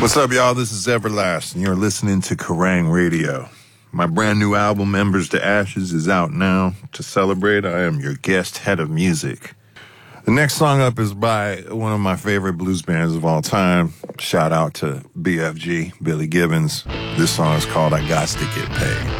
What's up, y'all? This is Everlast, and you're listening to Kerrang! Radio. My brand new album, Embers to Ashes, is out now. To celebrate, I am your guest head of music. The next song up is by one of my favorite blues bands of all time. Shout out to BFG, Billy Gibbons. This song is called I Gots to Get Paid.